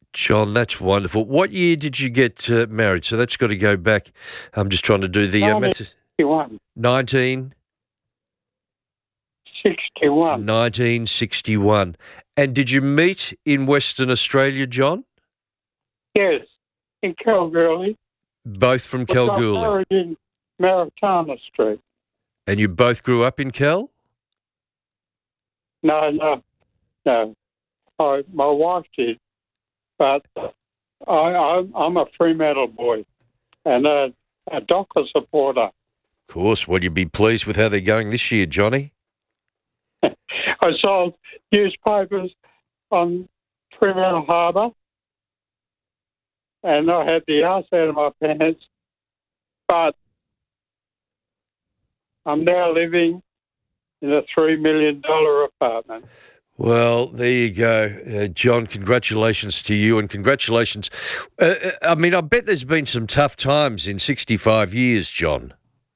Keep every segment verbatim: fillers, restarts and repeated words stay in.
John, that's wonderful. What year did you get uh, married? So that's got to go back. I'm just trying to do the uh, maths. nineteen sixty-one. nineteen, sixty-one. nineteen sixty-one. And did you meet in Western Australia, John? Yes, in Kalgoorlie. Both from We got Kalgoorlie. married in Maritana Street. And you both grew up in Cal? No, no, no. I, my wife did, but I, I, I'm a Fremantle boy and a, a Docker supporter. Of course. Well, you'd be pleased with how they're going this year, Johnny. I sold newspapers on Fremantle Harbour, and I had the arse out of my pants, but I'm now living in a three million dollars apartment. Well, there you go. Uh, John, congratulations to you and congratulations. Uh, I mean, I bet there's been some tough times in sixty-five years, John.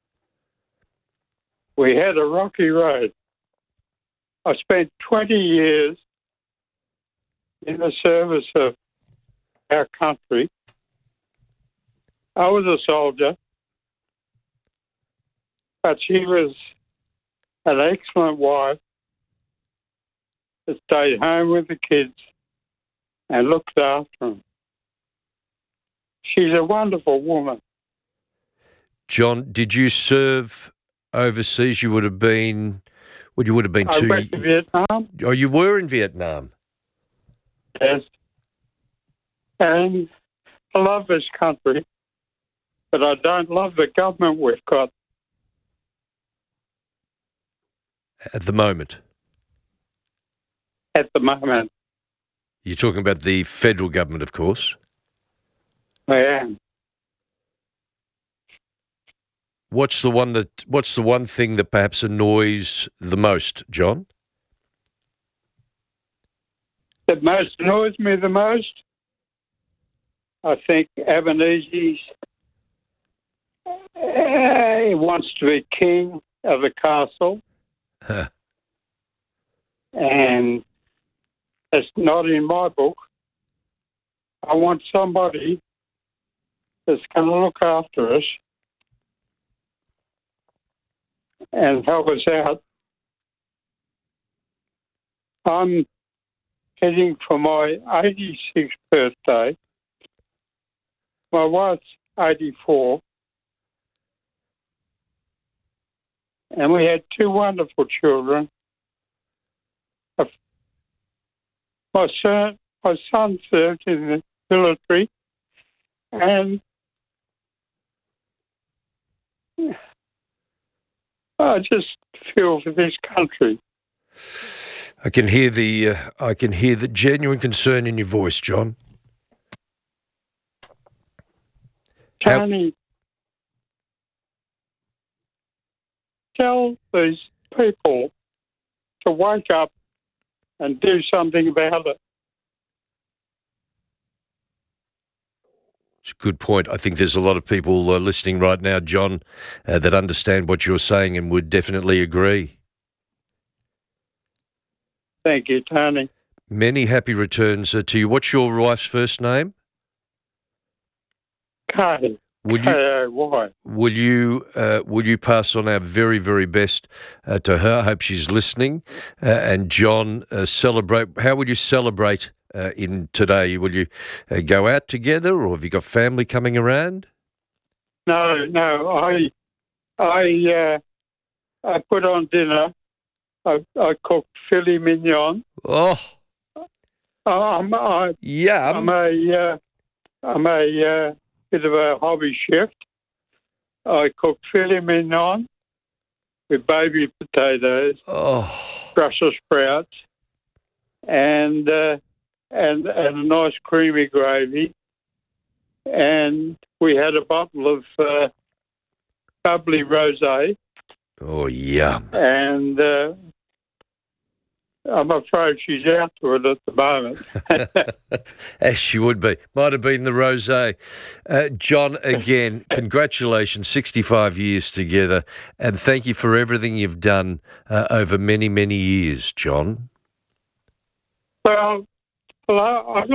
We had a rocky road. I spent twenty years in the service of our country. I was a soldier, but she was an excellent wife that stayed home with the kids and looked after them. She's a wonderful woman. John, did you serve overseas? You would have been, well, you would have been I two. went to Vietnam, Oh, you were in Vietnam. yes, and I love this country, but I don't love the government we've got. At the moment. At the moment. You're talking about the federal government, of course. I am. What's the one that? What's the one thing that perhaps annoys the most, John? That most annoys me the most, I think Albanese uh, he wants to be king of the castle, Huh. and it's not in my book. I want somebody that's going to look after us and help us out. I'm heading for my eighty-sixth birthday. My wife's eighty-four. And we had two wonderful children. My son, my son served in the military, and I just feel for this country. I can hear the uh, I can hear the genuine concern in your voice, John. How- Tony, tell these people to wake up and do something about it. It's a good point. I think there's a lot of people uh, listening right now, John, uh, that understand what you're saying and would definitely agree. Thank you, Tony. Many happy returns uh, to you. What's your wife's first name? Cardi. Would K you O Y. will you uh, will you pass on our very very best uh, to her? I hope she's listening. Uh, and John, uh, celebrate. How would you celebrate uh, in today? Will you uh, go out together, or have you got family coming around? No, no, I, I, uh, I put on dinner. I, I cooked filet mignon. Oh, I'm, I, I'm yum! a, uh, I'm a uh, bit of a hobby chef. I cook filet mignon with baby potatoes, Oh, Brussels sprouts, and uh, and and a nice creamy gravy. And we had a bottle of uh, bubbly rosé, oh, yum! and uh, I'm afraid she's out to it at the moment. As she would be. Might have been the rosé. Uh, John, again, congratulations, sixty-five years together, and thank you for everything you've done uh, over many, many years, John. Well, well, I I love this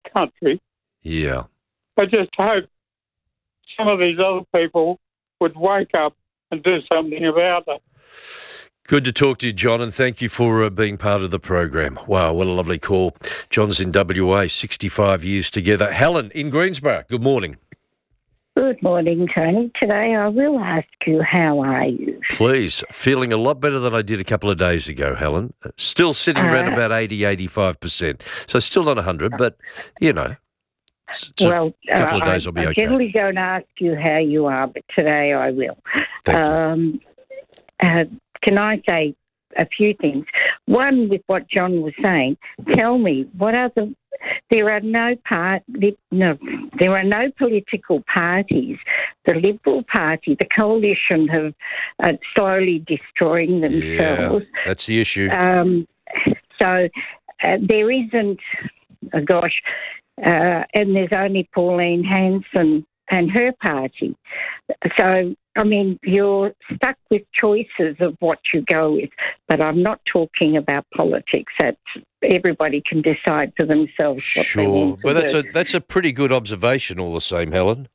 country. Yeah. I just hope some of these other people would wake up and do something about it. Good to talk to you, John, and thank you for uh, being part of the program. Wow, what a lovely call. John's in W A, sixty-five years together. Helen in Greensborough, good morning. Good morning, Tony. Today I will ask you, how are you? Please. Feeling a lot better than I did a couple of days ago, Helen. Still sitting around Uh, about eighty, eighty-five percent. So still not one hundred, but, you know, it's, it's Well, a couple uh, of days I, I'll be I okay. generally don't ask you how you are, but today I will. Thank you. Um, uh, can I say a few things? One, with what John was saying, tell me, what are the... There are no part, no, there are no political parties. The Liberal Party, the Coalition, have uh, slowly destroying themselves. Yeah, that's the issue. Um, so uh, there isn't, oh gosh, uh, and there's only Pauline Hanson and her party. So, I mean, you're stuck with choices of what you go with, but I'm not talking about politics. That's, everybody can decide for themselves what they Sure, want to but that's do. a that's a pretty good observation all the same, Helen.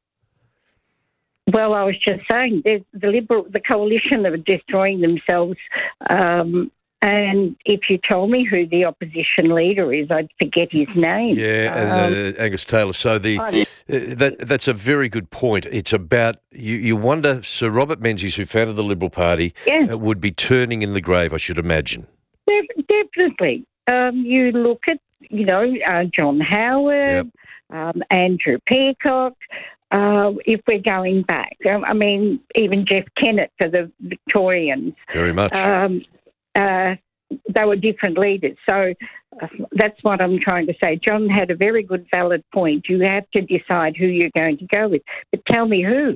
Well, I was just saying, there's the Liberal, the Coalition are destroying themselves. Um, and if you told me who the opposition leader is, I'd forget his name. Yeah, Um, uh, Angus Taylor. So the I- uh, that that's a very good point. It's about you. You wonder, Sir Robert Menzies, who founded the Liberal Party, yeah. uh, would be turning in the grave, I should imagine. Def- Definitely. Um, you look at, you know, uh, John Howard, um, Andrew Peacock. Uh, if we're going back, um, I mean, even Jeff Kennett for the Victorians. Very much. Um, uh, they were different leaders. So uh, that's what I'm trying to say. John had a very good, valid point. You have to decide who you're going to go with. But tell me who.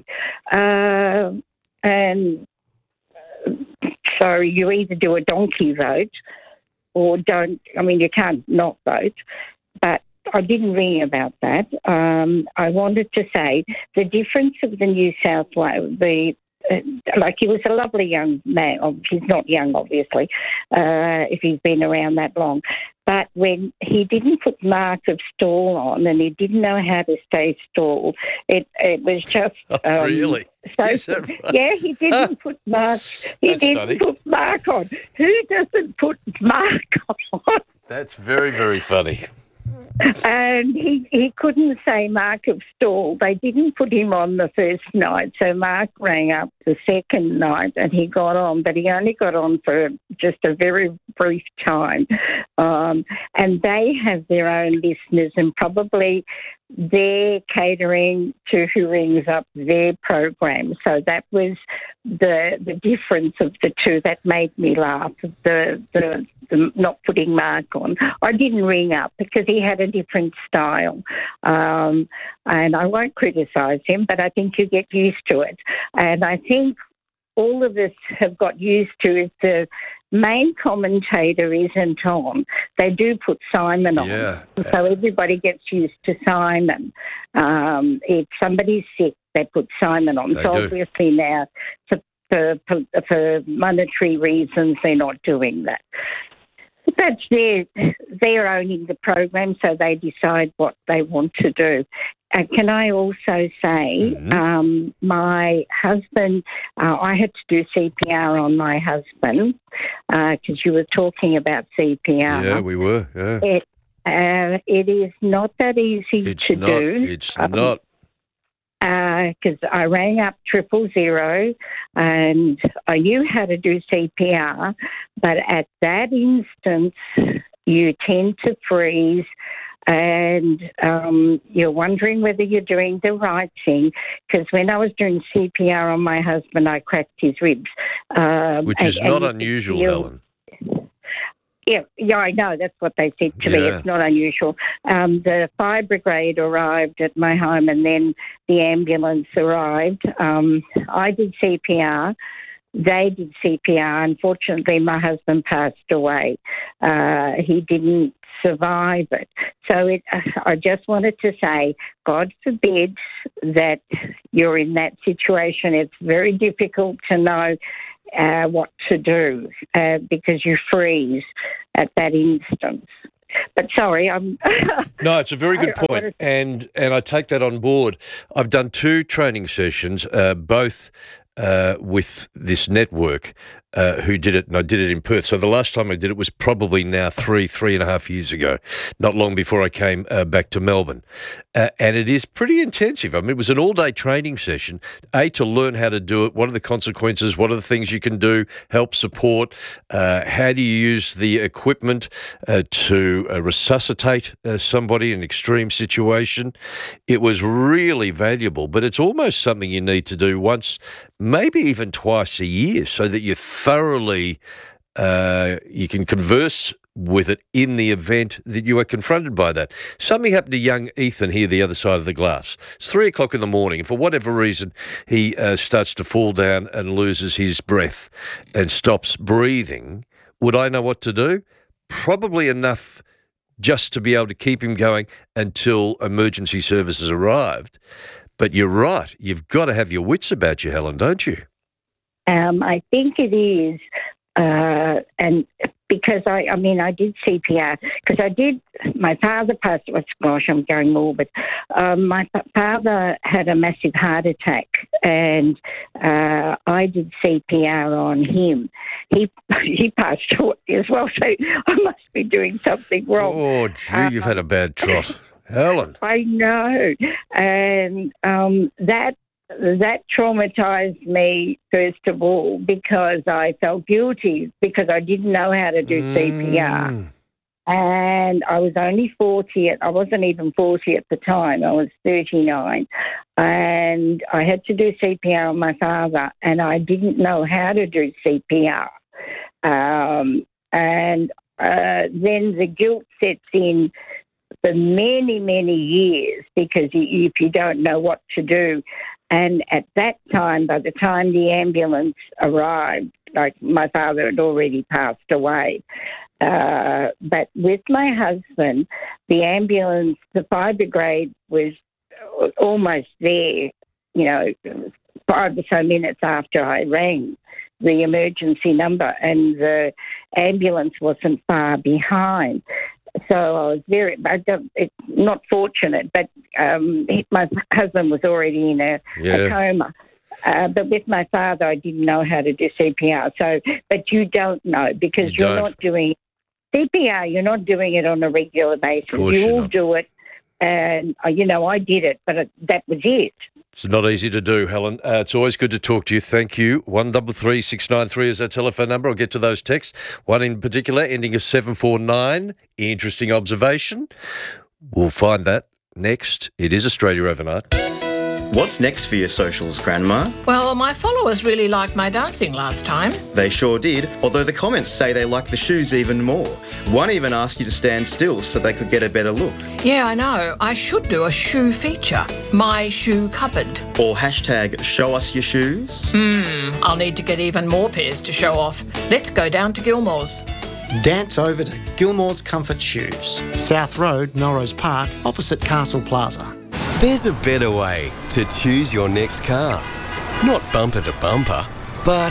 Uh, and uh, so you either do a donkey vote or don't. I mean, you can't not vote. But I didn't ring about that. Um, I wanted to say the difference of the New South Wales, the Uh, like he was a lovely young man. Oh, he's not young, obviously, uh, if he's been around that long. But when he didn't put mark of stall on and he didn't know how to stay stalled, it it was just... Oh, Um, really? So, Is that right? yeah, he didn't put mark. He That's didn't funny. put mark on. Who doesn't put mark on? That's very, very funny. And he, he couldn't say Mark of Stall. They didn't put him on the first night, so Mark rang up the second night and he got on, but he only got on for just a very brief time. Um, and they have their own listeners, and probably they're catering to who rings up their program. So that was the the difference of the two that made me laugh, the, the, the not putting Mark on. I didn't ring up because he had a different style. Um, and I won't criticise him, but I think you get used to it. And I think all of us have got used to if the main commentator isn't on, they do put Simon on. Yeah. So everybody gets used to Simon. Um, if somebody's sick, they put Simon on. They so do. obviously now, for, for, for monetary reasons, they're not doing that. But that's their, they're owning the program, so they decide what they want to do. Uh, can I also say, Mhm. um, my husband, uh, I had to do C P R on my husband because uh, you were talking about C P R. Yeah, we were. Yeah. It, uh, it is not that easy It's to not. do. It's Um, not. Because I rang up triple zero and I knew how to do C P R, but at that instance, you tend to freeze and um, you're wondering whether you're doing the right thing. Because when I was doing C P R on my husband, I cracked his ribs. Um, Which and- is and not you could unusual, feel- Helen. Yeah, yeah, I know. That's what they said to me. Yeah. It's not unusual. Um, the fire brigade arrived at my home and then the ambulance arrived. Um, I did C P R. They did C P R. Unfortunately, my husband passed away. Uh, he didn't survive it. So it, I just wanted to say, God forbid that you're in that situation. It's very difficult to know uh, what to do uh, because you freeze at that instance. But sorry, I'm. No, it's a very good I- I point, wanna- and and I take that on board. I've done two training sessions, uh, both uh, with this network uh, who did it, and I did it in Perth. So the last time I did it was probably now three, three and a half years ago, not long before I came uh, back to Melbourne. Uh, and it is pretty intensive. I mean, it was an all-day training session, A, to learn how to do it, what are the consequences, what are the things you can do, help support, uh, how do you use the equipment uh, to uh, resuscitate uh, somebody in an extreme situation. It was really valuable, but it's almost something you need to do once, maybe even twice a year, so that you thoroughly, uh, you can converse with it in the event that you are confronted by that. Something happened to young Ethan here, the other side of the glass. It's three o'clock in the morning, and for whatever reason, he uh, starts to fall down and loses his breath and stops breathing. Would I know what to do? Probably enough just to be able to keep him going until emergency services arrived. But you're right. You've got to have your wits about you, Helen, don't you? Um, I think it is, uh, and because I, I mean, I did C P R because I did. My father passed. Oh, gosh, I'm going morbid. Um, my fa- father had a massive heart attack, and uh, I did C P R on him. He he passed away as well, so I must be doing something wrong. Oh, gee, you've had a bad trot. Helen. I know, and um, that that traumatized me first of all because I felt guilty because I didn't know how to do C P R, Mm. and I was only forty. At, I wasn't even forty at the time. I was thirty-nine, and I had to do C P R on my father, and I didn't know how to do C P R, um, and uh, then the guilt sets in for many, many years because if you don't know what to do. And at that time, by the time the ambulance arrived, like my father had already passed away. Uh, but with my husband, the ambulance, the fire brigade was almost there, you know, five or so minutes after I rang the emergency number, and the ambulance wasn't far behind. So I was very, I don't, it's not fortunate, but um, my husband was already in a, Yeah. a coma. Uh, but with my father, I didn't know how to do C P R. So, but you don't know because You you're don't. not doing C P R. You're not doing it on a regular basis. course You you're all not. do it, and uh, you know I did it, but it, that was it. It's not easy to do, Helen. Uh, it's always good to talk to you. Thank you. One double three six nine three is our telephone number. I'll get to those texts. One in particular, ending in seven four nine. Interesting observation. We'll find that next. It is Australia Overnight. What's next for your socials, Grandma? Well, my followers really liked my dancing last time. They sure did, although the comments say they like the shoes even more. One even asked you to stand still so they could get a better look. Yeah, I know. I should do a shoe feature. My shoe cupboard. Or hashtag show us your shoes. I'll need to get even more pairs to show off. Let's go down to Gilmore's. Dance over to Gilmore's Comfort Shoes, South Road, Melrose Park, opposite Castle Plaza. There's a better way to choose your next car. Not bumper to bumper, but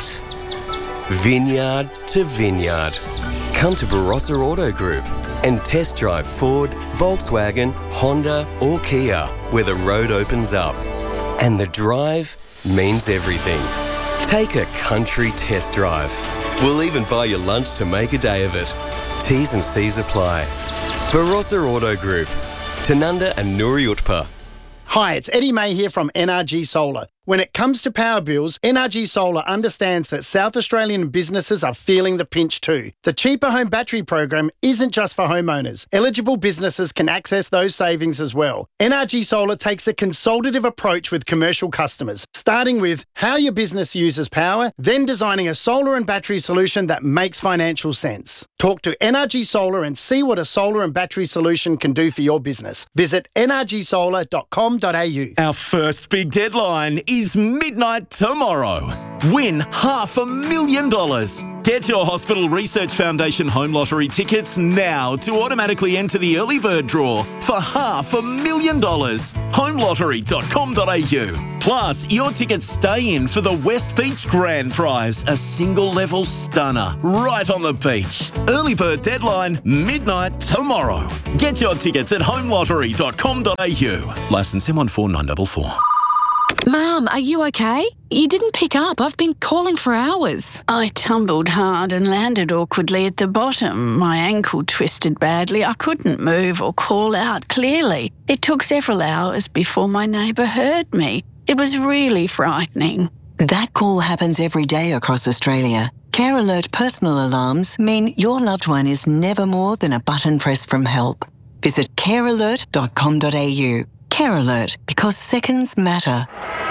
vineyard to vineyard. Come to Barossa Auto Group and test drive Ford, Volkswagen, Honda or Kia, where the road opens up. And the drive means everything. Take a country test drive. We'll even buy you lunch to make a day of it. T's and C's apply. Barossa Auto Group, Tanunda and Nuri Utpa. Hi, it's Eddie May here from N R G Solar. When it comes to power bills, N R G Solar understands that South Australian businesses are feeling the pinch too. The Cheaper Home Battery program isn't just for homeowners. Eligible businesses can access those savings as well. N R G Solar takes a consultative approach with commercial customers, starting with how your business uses power, then designing a solar and battery solution that makes financial sense. Talk to N R G Solar and see what a solar and battery solution can do for your business. Visit n r g solar dot com dot a u. Our first big deadline is midnight tomorrow. Win half a million dollars. Get your Hospital Research Foundation Home Lottery tickets now to automatically enter the early bird draw for half a million dollars. home lottery dot com dot a u. Plus, your tickets stay in for the West Beach Grand Prize, a single-level stunner right on the beach. Early bird deadline, midnight tomorrow. Get your tickets at home lottery dot com dot a u. Licence M one four nine four four. Mum, are you okay? You didn't pick up. I've been calling for hours. I tumbled hard and landed awkwardly at the bottom. My ankle twisted badly. I couldn't move or call out clearly. It took several hours before my neighbour heard me. It was really frightening. That call happens every day across Australia. Care Alert personal alarms mean your loved one is never more than a button press from help. Visit care alert dot com dot a u. Care Alert, because seconds matter.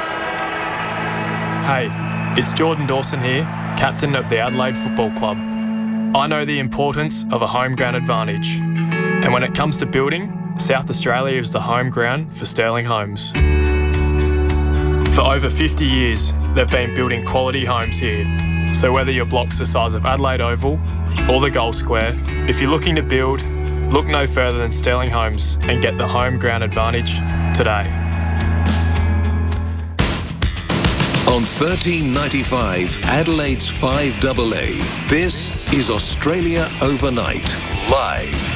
Hey, it's Jordan Dawson here, captain of the Adelaide Football Club. I know the importance of a home ground advantage. And when it comes to building, South Australia is the home ground for Sterling Homes. For over fifty years, they've been building quality homes here. So whether your block's the size of Adelaide Oval or the Gold Square, if you're looking to build, look no further than Sterling Homes and get the home ground advantage today. On thirteen ninety-five, Adelaide's five A A, this is Australia Overnight, live.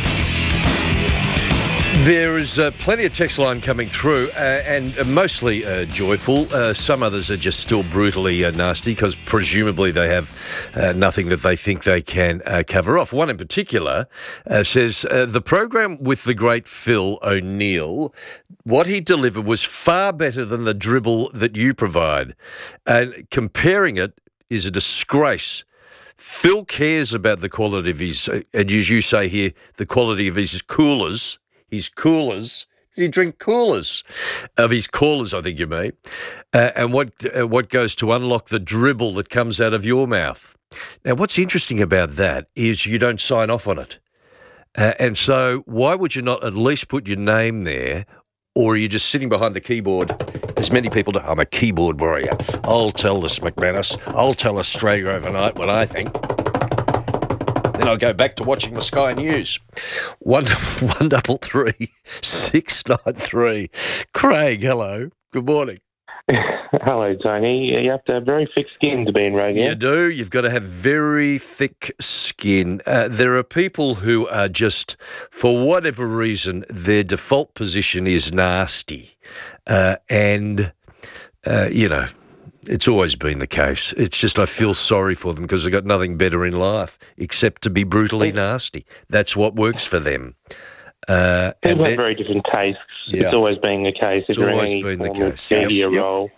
There is uh, plenty of text line coming through, uh, and uh, mostly uh, joyful. Uh, some others are just still brutally uh, nasty because presumably they have uh, nothing that they think they can uh, cover off. One in particular uh, says, uh, the program with the great Phil O'Neill, what he delivered was far better than the dribble that you provide. And comparing it is a disgrace. Phil cares about the quality of his, uh, and as you say here, the quality of his coolers. His coolers. Does he drink coolers? Of his callers, I think you mean. Uh, and what uh, what goes to unlock the dribble that comes out of your mouth. Now, what's interesting about that is you don't sign off on it. Uh, and so why would you not at least put your name there, or are you just sitting behind the keyboard, as many people do? I'm a keyboard warrior. I'll tell this McManus. I'll tell Australia Overnight what I think. Then I'll go back to watching the Sky News. One, one double three, six nine three. Craig, hello. Good morning. Hello, Tony. You have to have very thick skin to be in radio. You do. You've got to have very thick skin. Uh, there are people who are just, for whatever reason, their default position is nasty. Uh, and, uh, you know, it's always been the case. It's just I feel sorry for them because they've got nothing better in life except to be brutally nasty. That's what works for them. Uh, People have very different tastes. Yeah. It's always been the case. It's if you're always in any been the form case. of media Yep, yep. role.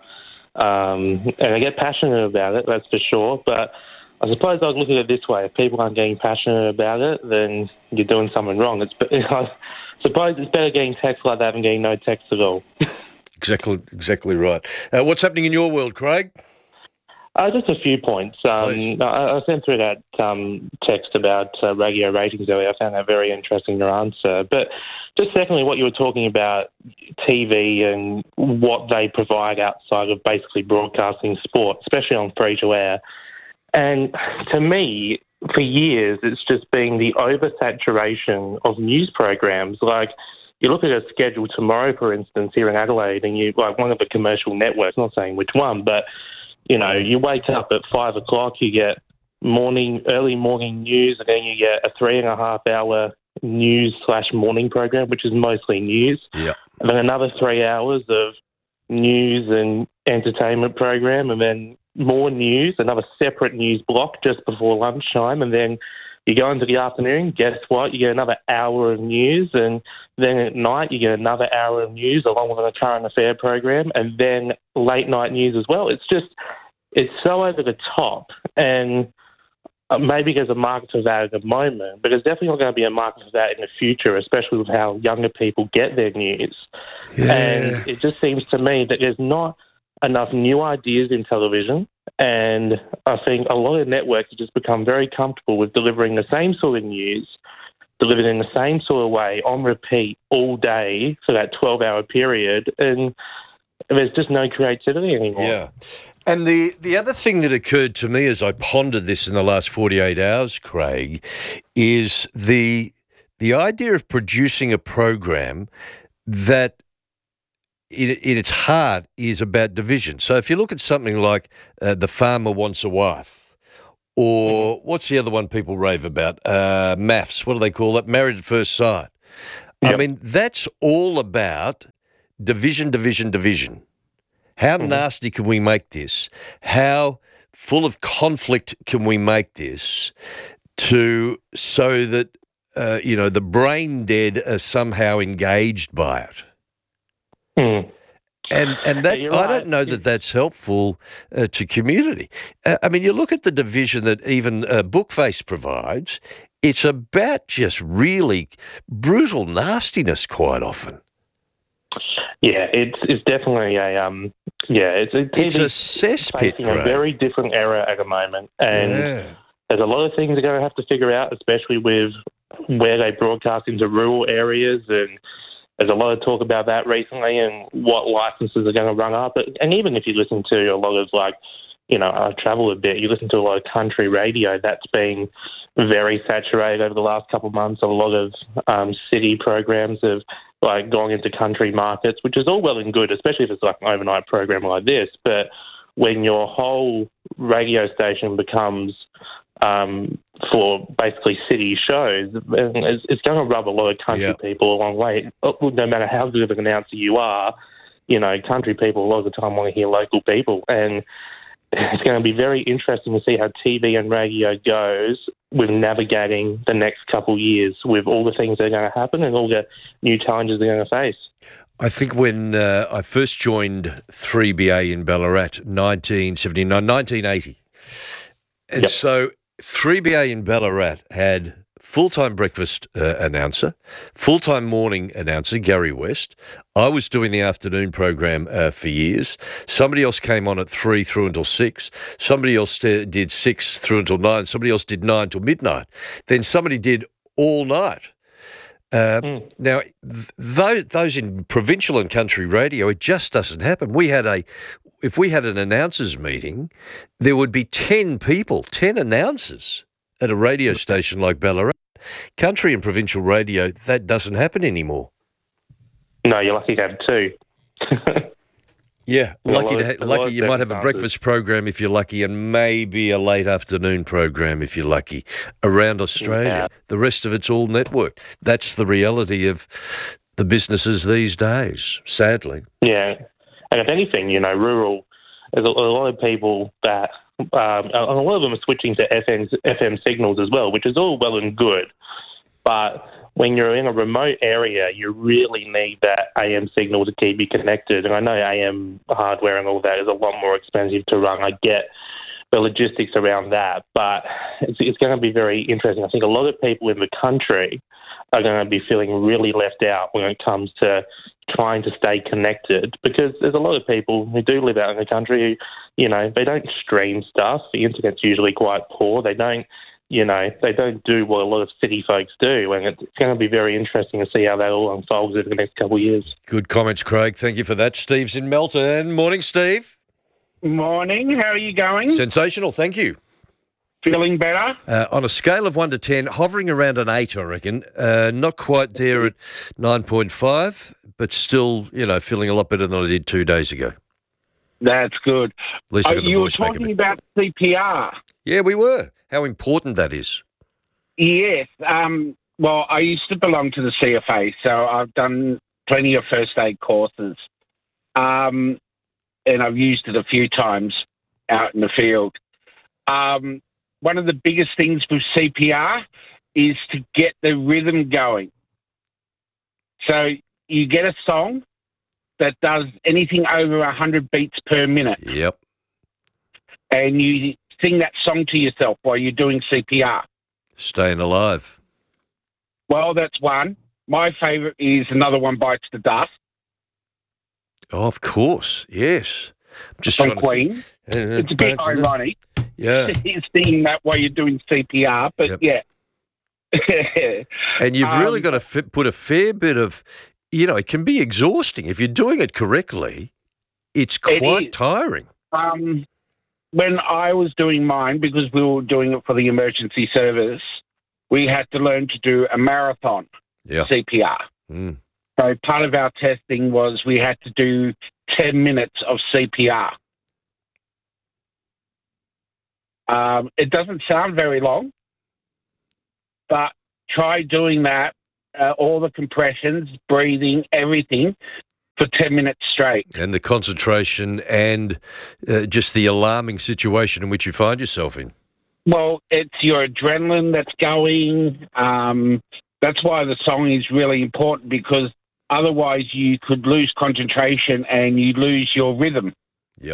Um, and I get passionate about it, that's for sure. But I suppose I'd look at it this way. If people aren't getting passionate about it, then you're doing something wrong. It's, I suppose it's better getting text like that than getting no text at all. Exactly, exactly right. Uh, what's happening in your world, Craig? Uh, just a few points. Um, I, I sent through that um, text about uh, radio ratings earlier. I found that very interesting, your answer. But just secondly, what you were talking about, T V and what they provide outside of basically broadcasting sport, especially on free-to-air. And to me, for years, it's just been the oversaturation of news programs. Like, you look at a schedule tomorrow, for instance, here in Adelaide, and you like one of the commercial networks, not saying which one, but, you know, you wake up at five o'clock, you get morning, early morning news, and then you get a three and a half hour news slash morning program, which is mostly news. Yeah. And then another three hours of news and entertainment program, and then more news, another separate news block just before lunchtime, and then you go into the afternoon, guess what? You get another hour of news, and then at night you get another hour of news along with a current affair program, and then late night news as well. It's just, it's so over the top, and maybe there's a market for that at the moment, but there's definitely not going to be a market for that in the future, especially with how younger people get their news. Yeah. And it just seems to me that there's not enough new ideas in television, and I think a lot of networks have just become very comfortable with delivering the same sort of news, delivered in the same sort of way, on repeat all day for that twelve-hour period, and there's just no creativity anymore. Yeah. And the, the other thing that occurred to me as I pondered this in the last forty-eight hours, Craig, is the the idea of producing a program that in, in its heart is about division. So if you look at something like uh, The Farmer Wants a Wife, or what's the other one people rave about? Uh, MAFS, what do they call it? Married at First Sight. Yep. I mean, that's all about division, division, division. How mm-hmm. nasty can we make this? How full of conflict can we make this to so that, uh, you know, the brain dead are somehow engaged by it? Mm. And and that yeah, I right. don't know that that's helpful uh, to community. Uh, I mean, you look at the division that even uh, Bookface provides, it's about just really brutal nastiness quite often. Yeah, it's it's definitely a um yeah it's a, it's a cesspit, facing a very different era at the moment, and yeah. there's a lot of things they're going to have to figure out, especially with where they broadcast into rural areas, and there's a lot of talk about that recently and what licenses are going to run up. And even if you listen to a lot of like, you know, I travel a bit, you listen to a lot of country radio, that's been very saturated over the last couple of months. A lot of um, city programs have like gone into country markets, which is all well and good, especially if it's like an overnight program like this. But when your whole radio station becomes um, for basically city shows, it's, it's going to rub a lot of country yep. people a long way. No matter how good of an announcer you are, you know, country people a lot of the time want to hear local people. And it's going to be very interesting to see how T V and radio goes with navigating the next couple of years with all the things that are going to happen and all the new challenges they're going to face. I think when uh, I first joined three B A in Ballarat, nineteen seventy-nine, nineteen eighty, and yep. so three B A in Ballarat had full-time breakfast uh, announcer, full-time morning announcer, Gary West. I was doing the afternoon program uh, for years. Somebody else came on at three through until six. Somebody else did six through until nine. Somebody else did nine till midnight. Then somebody did all night. Uh, mm. Now, th- those, those in provincial and country radio, it just doesn't happen. We had a, if we had an announcers meeting, there would be ten people, ten announcers at a radio station like Ballarat. Country and provincial radio, that doesn't happen anymore. No, you're lucky to have two. yeah, There's lucky to of, ha- lucky. You might have a breakfast program if you're lucky, and maybe a late afternoon program if you're lucky around Australia. Yeah. The rest of it's all network. That's the reality of the businesses these days, sadly. Yeah, and if anything, you know, rural. There's a, a lot of people that. Um, a lot of them are switching to F M, F M signals as well, which is all well and good. But when you're in a remote area, you really need that A M signal to keep you connected. And I know A M hardware and all that is a lot more expensive to run. I get the logistics around that, but it's, it's going to be very interesting. I think a lot of people in the country are going to be feeling really left out when it comes to trying to stay connected, because there's a lot of people who do live out in the country who, you know, they don't stream stuff. The internet's usually quite poor. They don't, you know, they don't do what a lot of city folks do, and it's going to be very interesting to see how that all unfolds over the next couple of years. Good comments, Craig. Thank you for that. Steve's in Melton. Morning, Steve. Morning. How are you going? Sensational. Thank you. Feeling better? Uh, on a scale of one to ten, hovering around an eight, I reckon. Uh, not quite there at nine point five, but still, you know, feeling a lot better than I did two days ago. That's good. At least I got the you were voice back a talking bit. about C P R. Yeah, we were. How important that is. Yes. Um, well, I used to belong to the C F A, so I've done plenty of first aid courses. Um, and I've used it a few times out in the field. Um, one of the biggest things with C P R is to get the rhythm going. So you get a song that does anything over one hundred beats per minute. Yep. And you sing that song to yourself while you're doing C P R. Staying alive. Well, that's one. My favourite is Another One Bites the Dust. Oh, of course. Yes. I'm just From trying Queen. To think. It's a bit ironic. Yeah. Singing that while you're doing C P R, but Yep. yeah. And you've really Um, got to fit, put a fair bit of, you know, it can be exhausting. If you're doing it correctly, it's It quite is. tiring. Um, when I was doing mine, because we were doing it for the emergency service, we had to learn to do a marathon yeah. C P R. Mm. So part of our testing was we had to do ten minutes of C P R. Um, it doesn't sound very long, but try doing that, uh, all the compressions, breathing, everything, for ten minutes straight. And the concentration and uh, just the alarming situation in which you find yourself in. Well, it's your adrenaline that's going. Um, that's why the song is really important, because otherwise you could lose concentration and you lose your rhythm. Yeah.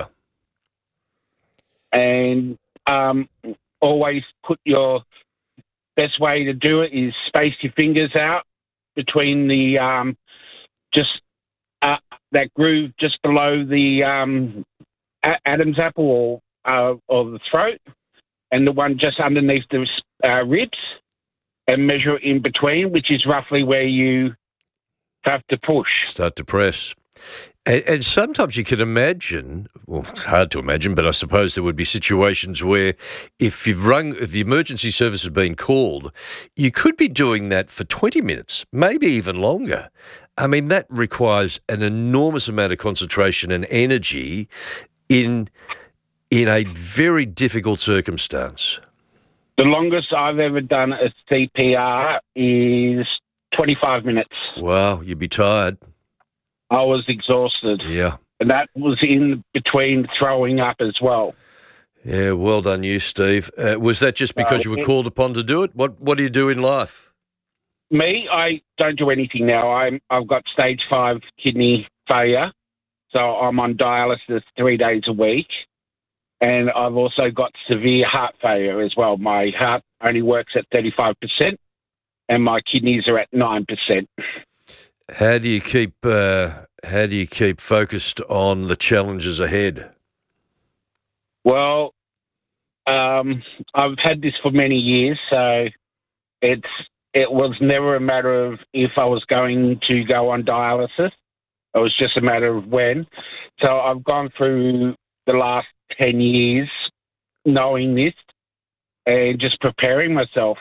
And um, always put your best way to do it is space your fingers out between the um, just uh, that groove just below the um, Adam's apple or uh, or the throat, and the one just underneath the uh, ribs, and measure in between, which is roughly where you have to push. Start to press. And, and sometimes you can imagine, well, it's hard to imagine, but I suppose there would be situations where if you've rung, if the emergency service has been called, you could be doing that for twenty minutes, maybe even longer. I mean, that requires an enormous amount of concentration and energy in in a very difficult circumstance. The longest I've ever done a C P R is twenty-five minutes. Wow, you'd be tired. I was exhausted. Yeah. And that was in between throwing up as well. Yeah, well done you, Steve. Uh, was that just because Uh, you were called upon to do it? What What do you do in life? Me, I don't do anything now. I'm, I've got stage five kidney failure, so I'm on dialysis three days a week. And I've also got severe heart failure as well. My heart only works at thirty-five percent and my kidneys are at nine percent. How do you keep uh, How do you keep focused on the challenges ahead? Well, um, I've had this for many years, so it's it was never a matter of if I was going to go on dialysis. It was just a matter of when. So I've gone through the last ten years knowing this and just preparing myself.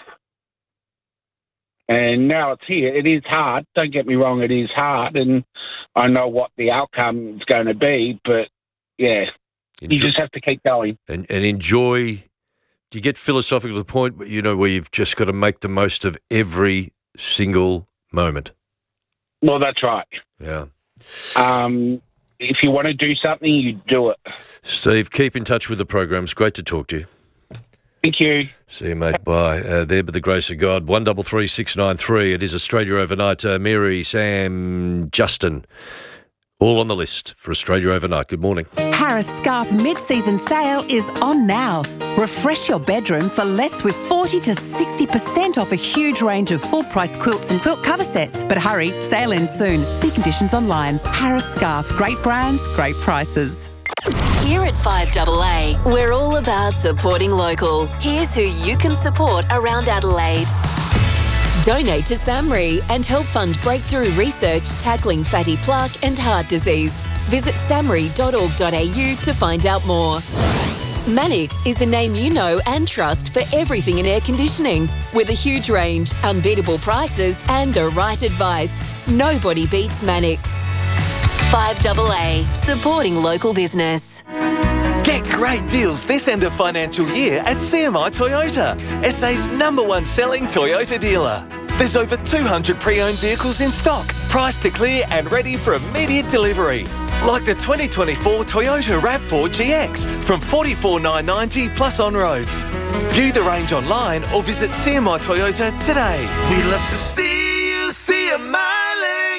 And now it's here. It is hard. Don't get me wrong, it is hard. And I know what the outcome is going to be. But, yeah, Enjoy- you just have to keep going. And, and enjoy. Do you get philosophical to the point, you know, where you've just got to make the most of every single moment? Well, that's right. Yeah. Um, if you want to do something, you do it. Steve, keep in touch with the program. It's great to talk to you. Thank you. See you, mate. Bye. Uh, there, by the grace of God. One double three six nine three. It is Australia Overnight. Uh, Mary, Sam, Justin, all on the list for Australia Overnight. Good morning. Harris Scarf mid-season sale is on now. Refresh your bedroom for less with forty to sixty percent off a huge range of full-price quilts and quilt cover sets. But hurry, sale ends soon. See conditions online. Harris Scarf. Great brands, great prices. Here at five A A, we're all about supporting local. Here's who you can support around Adelaide. Donate to SAMRI and help fund breakthrough research tackling fatty plaque and heart disease. Visit samri dot org dot a u to find out more. Mannix is a name you know and trust for everything in air conditioning. With a huge range, unbeatable prices and the right advice, nobody beats Mannix. five A A, supporting local business. Get great deals this end of financial year at C M I Toyota, S A's number one selling Toyota dealer. There's over two hundred pre-owned vehicles in stock, priced to clear and ready for immediate delivery. Like the twenty twenty-four Toyota RAV four G X from forty-four thousand nine hundred ninety dollars plus on roads. View the range online or visit C M I Toyota today. We love to see you see a smiling.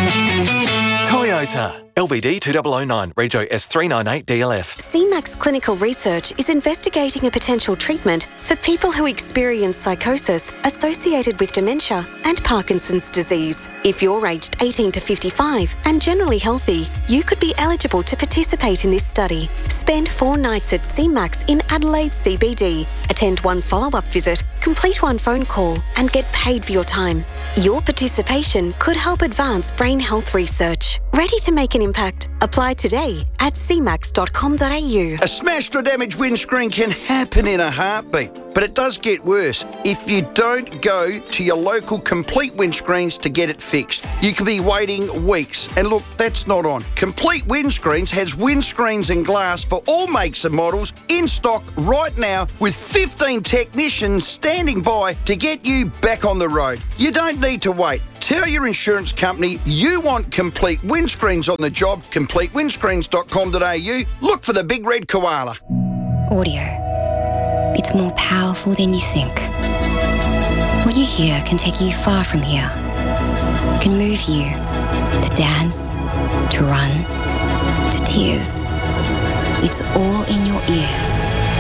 Toyota. L V D two thousand nine, Rego S three nine eight D L F. C MAX Clinical Research is investigating a potential treatment for people who experience psychosis associated with dementia and Parkinson's disease. If you're aged eighteen to fifty-five and generally healthy, you could be eligible to participate in this study. Spend four nights at C MAX in Adelaide C B D, attend one follow-up visit, complete one phone call and get paid for your time. Your participation could help advance brain health research. Ready to make an impact? Apply today at c max dot com dot a u. A smashed or damaged windscreen can happen in a heartbeat, but it does get worse if you don't go to your local Complete Windscreens to get it fixed. You could be waiting weeks, and look, that's not on. Complete Windscreens has windscreens and glass for all makes and models in stock right now with fifteen technicians standing by to get you back on the road. You don't need to wait. Tell your insurance company you want Complete Windscreens on the job, complete windscreens dot com dot a u. Look for the big red koala. Audio. It's more powerful than you think. What you hear can take you far from here. Can move you to dance, to run, to tears. It's all in your ears.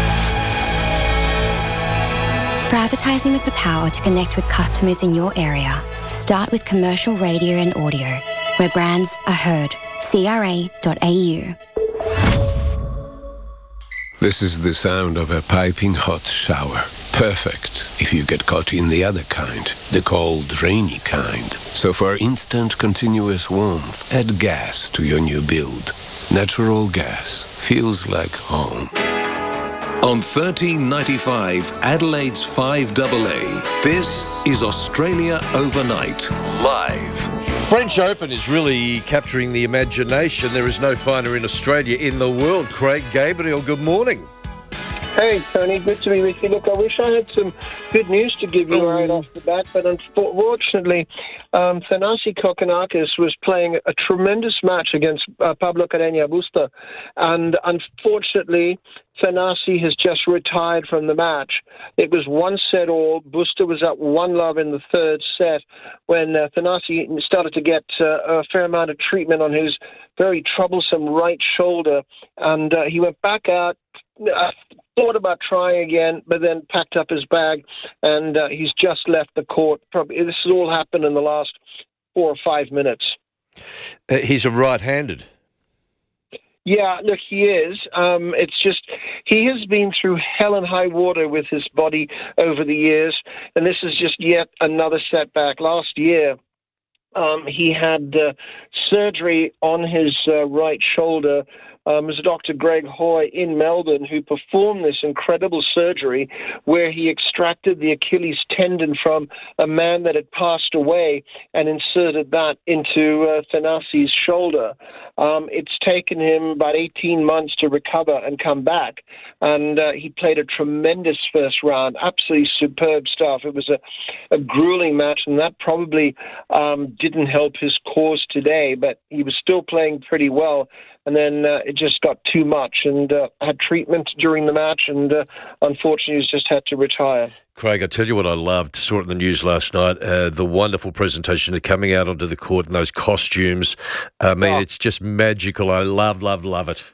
For advertising with the power to connect with customers in your area, start with commercial radio and audio, where brands are heard. c r a dot a u. This is the sound of a piping hot shower. Perfect if you get caught in the other kind, the cold, rainy kind. So for instant, continuous warmth, add gas to your new build. Natural gas feels like home. On thirteen ninety-five, Adelaide's five A A, this is Australia Overnight, live. French Open is really capturing the imagination. There is no finer in Australia, in the world. Craig Gabriel, good morning. Hey, Tony, good to be with you. Look, I wish I had some good news to give you oh. right off the bat, but unfortunately, um, Thanasi Kokkinakis was playing a tremendous match against uh, Pablo Carreño Busta, and unfortunately, Thanasi has just retired from the match. It was one set all. Busta was up one love in the third set when uh, Thanasi started to get uh, a fair amount of treatment on his very troublesome right shoulder, and uh, he went back out, uh, thought about trying again, but then packed up his bag, and uh, he's just left the court. Probably this has all happened in the last four or five minutes. Uh, he's a right-handed. Yeah, look, he is. Um, it's just he has been through hell and high water with his body over the years, and this is just yet another setback. Last year, um, he had uh, surgery on his uh, right shoulder. Um, it was Doctor Greg Hoy in Melbourne who performed this incredible surgery where he extracted the Achilles tendon from a man that had passed away and inserted that into uh, Thanasi's shoulder. Um, it's taken him about eighteen months to recover and come back, and uh, he played a tremendous first round, absolutely superb stuff. It was a, a grueling match, and that probably um, didn't help his cause today, but he was still playing pretty well. And then uh, it just got too much, and uh, had treatment during the match, and uh, unfortunately he's just had to retire. Craig, I tell you what I loved, saw it in the news last night, uh, the wonderful presentation of coming out onto the court in those costumes. I mean, oh. It's just magical. I love, love, love it.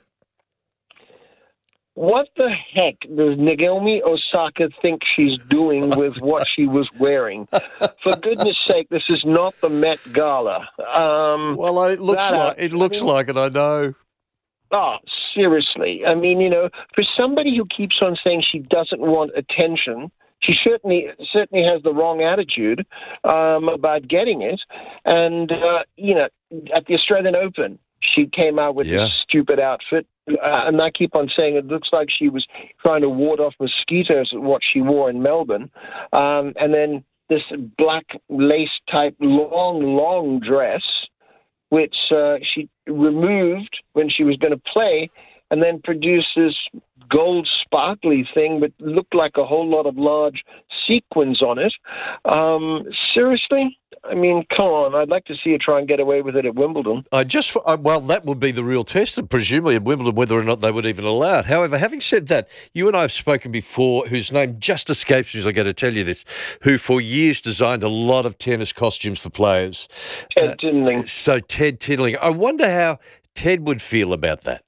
What the heck does Naomi Osaka think she's doing with what she was wearing? For goodness sake, this is not the Met Gala. Um, well, it looks like out, it. Looks I mean, like it. I know. Oh, seriously. I mean, you know, for somebody who keeps on saying she doesn't want attention, she certainly certainly has the wrong attitude um, about getting it. And, uh, you know, at the Australian Open, she came out with yeah. this stupid outfit. Uh, and I keep on saying it looks like she was trying to ward off mosquitoes at what she wore in Melbourne. Um, and then this black lace-type long, long dress, which uh, she removed when she was going to play, and then produced this gold sparkly thing that looked like a whole lot of large sequins on it. Um, seriously? I mean, come on. I'd like to see her try and get away with it at Wimbledon. I just, well, that would be the real test, presumably at Wimbledon, whether or not they would even allow it. However, having said that, you and I have spoken before, whose name just escapes me as I go to tell you this, who for years designed a lot of tennis costumes for players. Ted uh, Tinling. So Ted Tinling. I wonder how Ted would feel about that.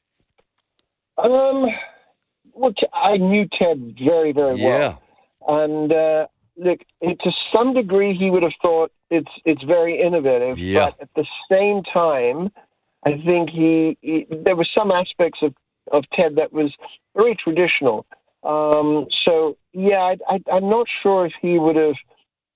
Um, well, I knew Ted very, very yeah. well. And, uh, look, to some degree, he would have thought it's it's very innovative. Yeah. But at the same time, I think he, he there were some aspects of, of Ted that was very traditional. Um, so, yeah, I, I, I'm not sure if he would have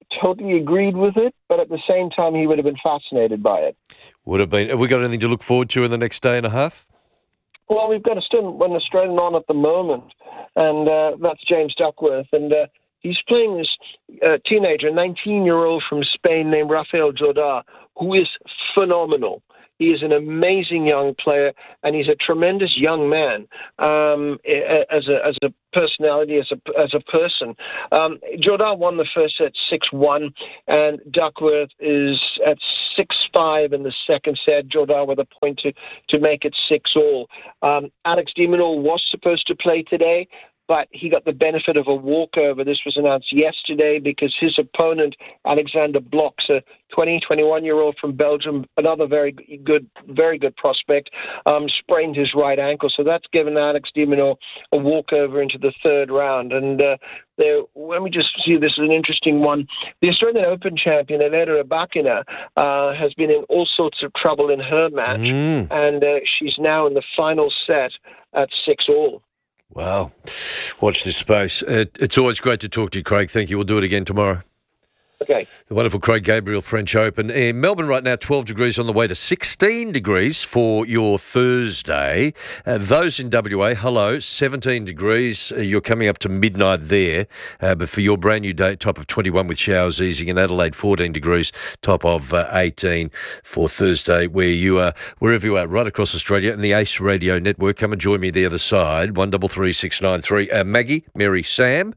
totally agreed with it, but at the same time, he would have been fascinated by it. Would have been. Have we got anything to look forward to in the next day and a half? Well, we've got a still an Australian on at the moment, and uh, that's James Duckworth, and uh, he's playing this uh, teenager, nineteen-year-old from Spain named Rafael Jordá, who is phenomenal. He is an amazing young player, and he's a tremendous young man um, as a as a personality, as a as a person. Um, Jordá won the first set six one, and Duckworth is at six five in the second set. Jordá with a point to, to make it six all. Um, Alex de Minaur was supposed to play today, but he got the benefit of a walkover. This was announced yesterday because his opponent, Alexander Blocks, a twenty, twenty-one-year-old from Belgium, another very good, very good prospect, um, sprained his right ankle. So that's given Alex de Minaur a walkover into the third round. And uh, there, let me just see, this is an interesting one. The Australian Open champion, Elena Rybakina, uh, has been in all sorts of trouble in her match, Mm. and uh, she's now in the final set at six all. Wow. Watch this space. It, it's always great to talk to you, Craig. Thank you. We'll do it again tomorrow. Okay. The wonderful Craig Gabriel, French Open. In Melbourne right now, twelve degrees on the way to sixteen degrees for your Thursday. Uh, those in W A, hello, seventeen degrees. Uh, you're coming up to midnight there. Uh, but for your brand new day, top of twenty-one with showers easing. In Adelaide, fourteen degrees, top of uh, eighteen for Thursday, where you are, wherever you are, right across Australia and the Ace Radio Network. Come and join me the other side, one double three six nine three. Uh, Maggie, Mary, Sam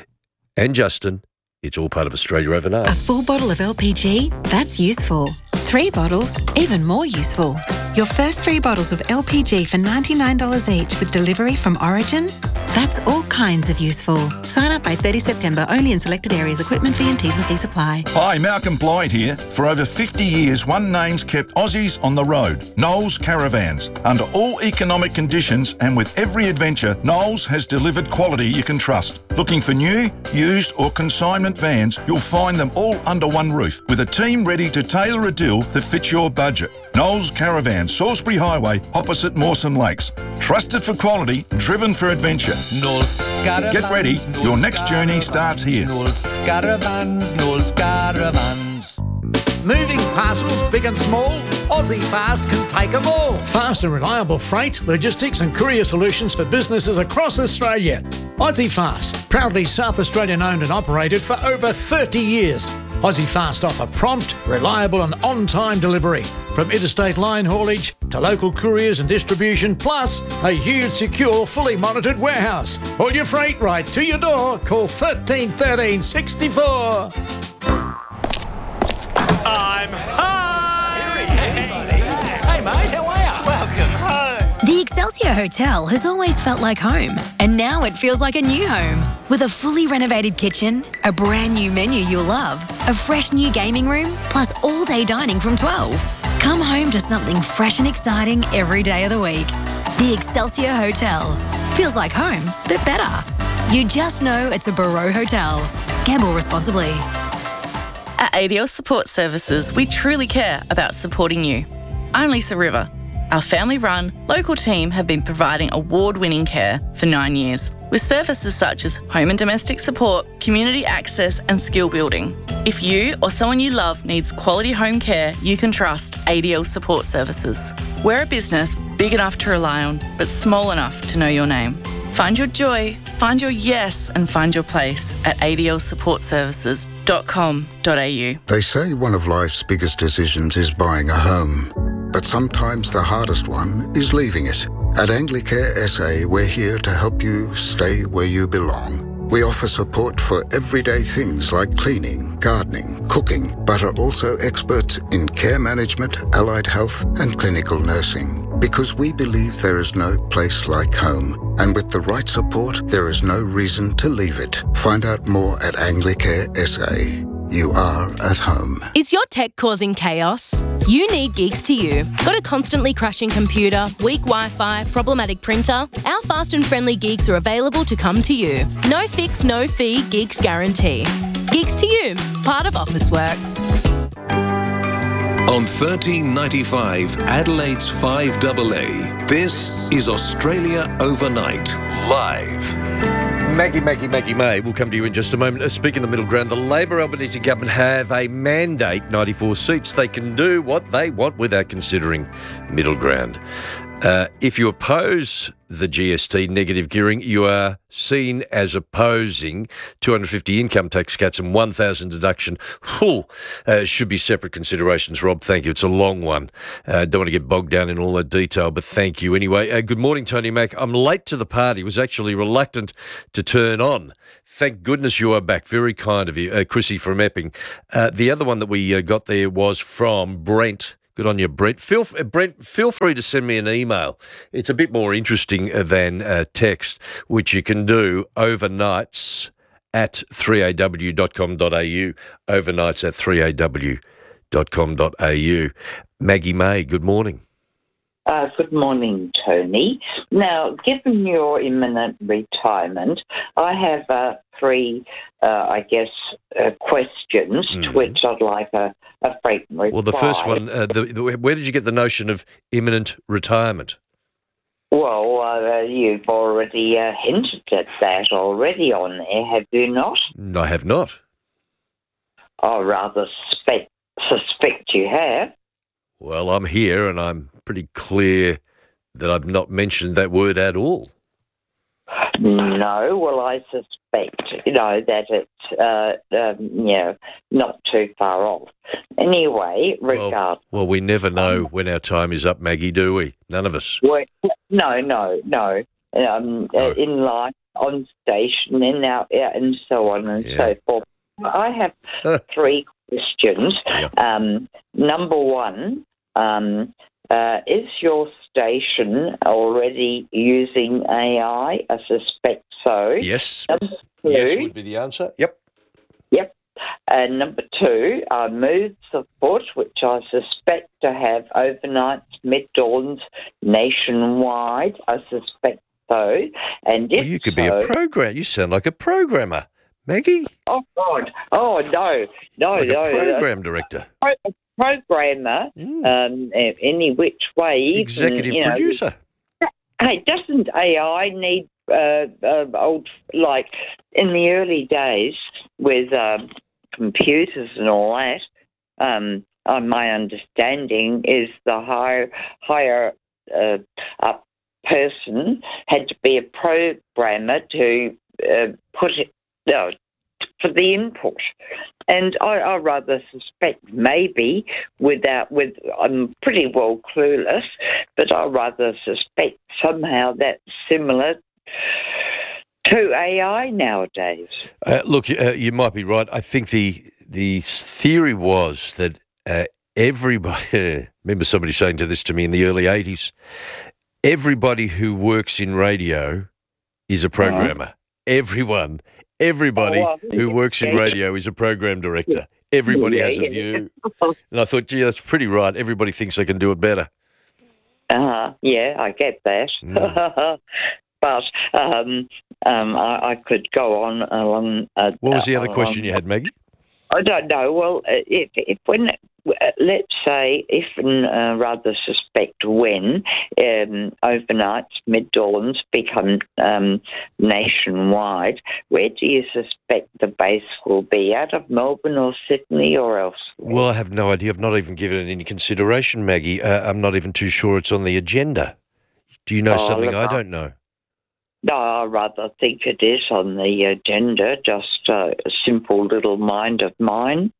and Justin. It's all part of Australia Overnight. A full bottle of L P G? That's useful. Three bottles? Even more useful. Your first three bottles of L P G for ninety-nine dollars each with delivery from Origin? That's all kinds of useful. Sign up by thirtieth September, only in selected areas. Equipment fee and T's and C's apply. Hi, Malcolm Blyde here. For over fifty years, one name's kept Aussies on the road. Knowles Caravans. Under all economic conditions and with every adventure, Knowles has delivered quality you can trust. Looking for new, used or consignment vans, you'll find them all under one roof with a team ready to tailor a deal that fits your budget. Knowles Caravans, Salisbury Highway, opposite Mawson Lakes. Trusted for quality, driven for adventure. Knowles Caravans. Get ready, Knowles your next journey Caravans, starts here. Knowles Caravans, Knowles Caravans. Moving parcels big and small, Aussie Fast can take them all. Fast and reliable freight, logistics and courier solutions for businesses across Australia. Aussie Fast, proudly South Australian owned and operated for over thirty years. Aussie Fast offer prompt, reliable and on-time delivery. From interstate line haulage to local couriers and distribution, plus a huge, secure, fully monitored warehouse. All your freight right to your door. Call thirteen thirteen sixty-four. I'm home! Hey, mate, how are you? Welcome home. The Excelsior Hotel has always felt like home, and now it feels like a new home. With a fully renovated kitchen, a brand new menu you'll love, a fresh new gaming room, plus all-day dining from twelve. Come home to something fresh and exciting every day of the week. The Excelsior Hotel. Feels like home, but better. You just know it's a Barreau Hotel. Gamble responsibly. At A D L Support Services, we truly care about supporting you. I'm Lisa River. Our family-run, local team have been providing award-winning care for nine years, with services such as home and domestic support, community access and skill building. If you or someone you love needs quality home care, you can trust A D L Support Services. We're a business big enough to rely on, but small enough to know your name. Find your joy, find your yes and find your place at a d l support services dot com dot a u. They say one of life's biggest decisions is buying a home, but sometimes the hardest one is leaving it. At Anglicare S A, we're here to help you stay where you belong. We offer support for everyday things like cleaning, gardening, cooking, but are also experts in care management, allied health and clinical nursing. Because we believe there is no place like home, and with the right support, there is no reason to leave it. Find out more at Anglicare S A. You are at home. Is your tech causing chaos? You need Geeks to You. Got a constantly crashing computer, weak Wi-Fi, problematic printer? Our fast and friendly geeks are available to come to you. No fix, no fee, Geeks guarantee. Geeks to You, part of Officeworks. On thirteen ninety-five Adelaide's five A A, this is Australia Overnight, live. Maggie, Maggie, Maggie May. We'll come to you in just a moment. Uh, speaking of the middle ground, the Labor Albanese government have a mandate, ninety-four seats. They can do what they want without considering middle ground. Uh, if you oppose the G S T negative gearing, you are seen as opposing two hundred fifty income tax cuts and one thousand deduction. Whew, uh, should be separate considerations, Rob. Thank you. It's a long one. Uh, don't want to get bogged down in all that detail, but thank you. Anyway, uh, good morning, Tony Mack. I'm late to the party. Was actually reluctant to turn on. Thank goodness you are back. Very kind of you. Uh, Chrissy from Epping. Uh, the other one that we uh, got there was from Brent. Good on you, Brent. Feel, uh, Brent, feel free to send me an email. It's a bit more interesting uh, than uh, text, which you can do overnights at three a w dot com dot a u. Overnights at three a w dot com dot a u. Maggie May, good morning. Uh, good morning, Tony. Now, given your imminent retirement, I have uh, three, uh, I guess, uh, questions mm. to which I'd like a, a frank reply. Well, the first one, uh, the, the, where did you get the notion of imminent retirement? Well, uh, you've already uh, hinted at that already on there, have you not? No, I have not. I rather suspect, suspect you have. Well, I'm here and I'm pretty clear that I've not mentioned that word at all. No, well, I suspect, you know, that it's, uh, um, you know, not too far off. Anyway, regardless. Well, well, we never know when our time is up, Maggie, do we? None of us. Well, no, no, no. Um, no. In life, on station, in out, and so on and yeah. so forth. I have three questions. Yeah. Um, number one, um, uh, is your station already using A I? I suspect so. Yes. Number two, yes would be the answer. Yep. Yep. And number two, uh, moves afoot, which I suspect to have overnights, mid-dawns, nationwide. I suspect so. And if well, you could so, be a program. You sound like a programmer. Maggie? Oh, God. Oh, no. No, like no. a program director. A programmer, mm. um, any which way. Even, Executive you know, producer. Hey, doesn't A I need, uh, uh, old, like, in the early days with uh, computers and all that, um, uh, my understanding is the higher, higher uh, up person had to be a programmer to uh, put it, No, for the input, and I, I rather suspect maybe without with I'm pretty well clueless, but I rather suspect somehow that's similar to A I nowadays. Uh, look, uh, you might be right. I think the the theory was that uh, everybody. Remember somebody saying to this to me in the early eighties. Everybody who works in radio is a programmer. Uh-huh. Everyone. Everybody oh, well, who works in radio is a program director. Everybody yeah, has a yeah. view. And I thought, gee, that's pretty right. Everybody thinks they can do it better. Uh, yeah, I get that. Mm. But um, um, I, I could go on along... Uh, what was the other along, question you had, Maggie? I don't know. Well, if, if when... Let's say, if and uh, rather suspect when um, overnights, mid-dawns become um, nationwide, where do you suspect the base will be? Out of Melbourne or Sydney or else? Well, I have no idea. I've not even given it any consideration, Maggie. Uh, I'm not even too sure it's on the agenda. Do you know oh, something I don't know? No, I rather think it is on the agenda, just uh, a simple little mind of mine.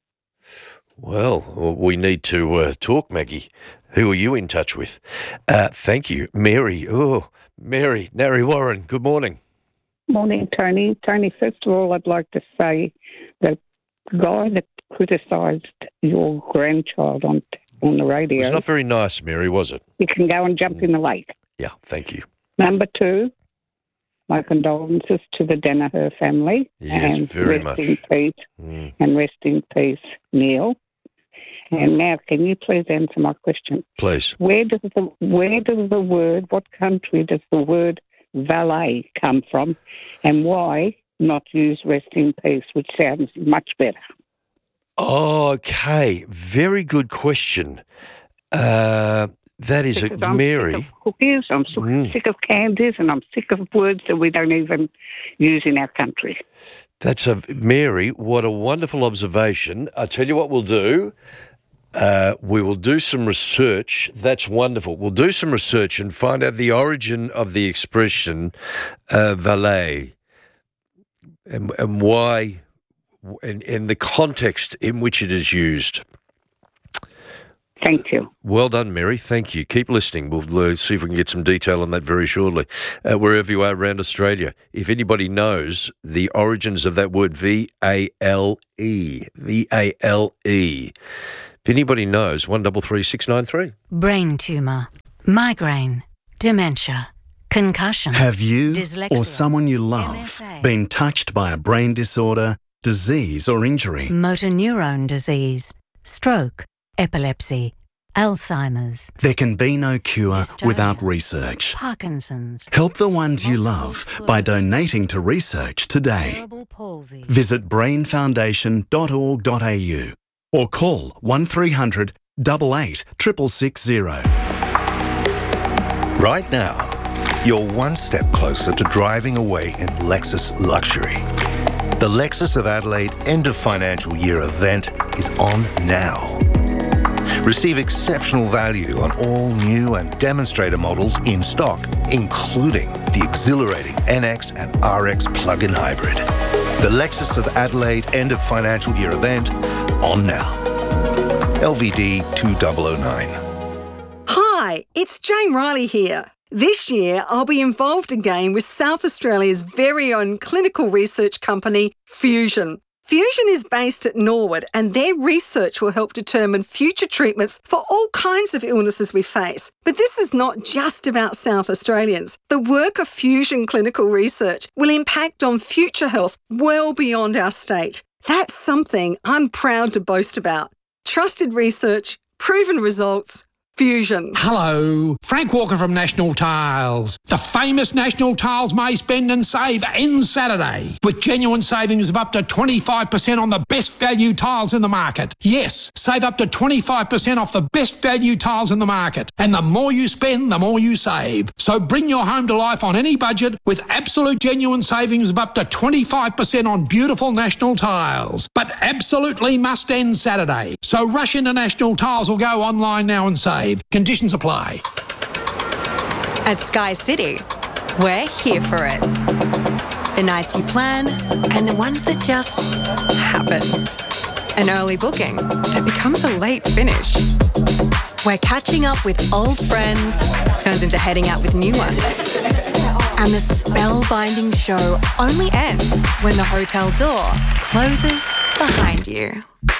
Well, we need to uh, talk, Maggie. Who are you in touch with? Uh, thank you. Mary. Oh, Mary. Narry Warren, good morning. Morning, Tony. Tony, first of all, I'd like to say the guy that criticised your grandchild on on the radio... It was not very nice, Mary, was it? You can go and jump in the lake. Yeah, thank you. Number two, my condolences to the Danaher family. Yes, and very rest much. In peace, mm. And rest in peace, Neil. And now, can you please answer my question? Please. Where does the where does the word, what country does the word valet come from, and why not use rest in peace, which sounds much better? Okay, very good question. Uh, That is a Because I'm Mary. sick of cookies, I'm sick, Mm. sick of candies, and I'm sick of words that we don't even use in our country. That's a Mary. What a wonderful observation. I tell you what we'll do. Uh, we will do some research. That's wonderful. We'll do some research and find out the origin of the expression uh, valet and, and why, and, and the context in which it is used. Thank you. Well done, Mary. Thank you. Keep listening. We'll uh, see if we can get some detail on that very shortly. Uh, wherever you are around Australia, if anybody knows the origins of that word, V A L E, V A L E, if anybody knows, one double three six nine three. Brain tumour, migraine, dementia, concussion. Have you dyslexia, or someone you love M S A, been touched by a brain disorder, disease or injury? motor neurone disease, stroke, epilepsy, Alzheimer's, There can be no cure Dystonia, without research. Parkinson's, Help the ones you love by donating to research today. cerebral palsy. Visit brain foundation dot org dot a u or call one three hundred, eight eight, six six zero. Right now, you're one step closer to driving away in Lexus luxury. The Lexus of Adelaide end of financial year event is on now. Receive exceptional value on all new and demonstrator models in stock, including the exhilarating N X and R X plug-in hybrid. The Lexus of Adelaide end of financial year event on now. L V D two thousand nine. Hi, it's Jane Riley here. This year, I'll be involved again with South Australia's very own clinical research company, Fusion. Fusion is based at Norwood, and their research will help determine future treatments for all kinds of illnesses we face. But this is not just about South Australians. The work of Fusion Clinical Research will impact on future health well beyond our state. That's something I'm proud to boast about. Trusted research, proven results, Fusion. Hello, Frank Walker from National Tiles. The famous National Tiles May Spend and Save ends Saturday with genuine savings of up to twenty-five percent on the best value tiles in the market. Yes, save up to twenty-five percent off the best value tiles in the market. And the more you spend, the more you save. So bring your home to life on any budget with absolute genuine savings of up to twenty-five percent on beautiful National Tiles. But absolutely must end Saturday. So rush into National Tiles or go online now and save. Conditions apply. At Sky City, we're here for it. The nights you plan and the ones that just happen. An early booking that becomes a late finish. Where catching up with old friends turns into heading out with new ones. And the spellbinding show only ends when the hotel door closes behind you.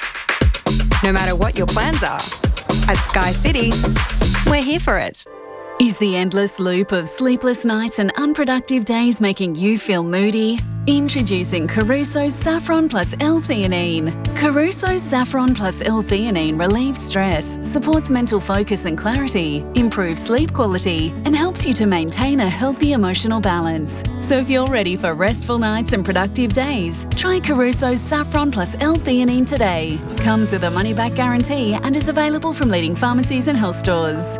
No matter what your plans are, at Sky City, we're here for it. Is the endless loop of sleepless nights and unproductive days making you feel moody? Introducing Caruso's Saffron Plus L-Theanine. Caruso's Saffron Plus L-Theanine relieves stress, supports mental focus and clarity, improves sleep quality, and helps you to maintain a healthy emotional balance. So if you're ready for restful nights and productive days, try Caruso's Saffron Plus L-Theanine today. Comes with a money-back guarantee and is available from leading pharmacies and health stores.